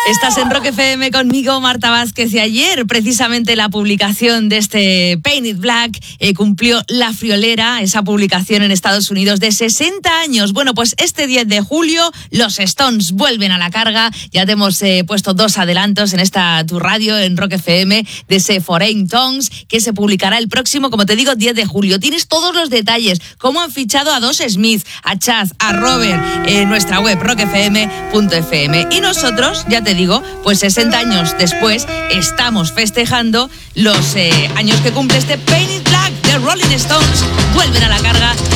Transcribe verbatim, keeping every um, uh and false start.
Estás en Rock F M conmigo, Marta Vázquez, y ayer precisamente la publicación de este Paint It Black eh, cumplió la friolera, esa publicación en Estados Unidos de sesenta años. Bueno, pues este diez de julio los Stones vuelven a la carga. Ya te hemos eh, puesto dos adelantos en esta tu radio, en Rock F M, de ese Foreign Tongues, que se publicará el próximo, como te digo, diez de julio. Tienes todos los detalles, cómo han fichado a dos Smith, a Chaz, a Robert, en nuestra web rock f m punto f m. Y nosotros, ya te digo, pues sesenta años después estamos festejando los eh, años que cumple este Paint It Black de Rolling Stones. Vuelven a la carga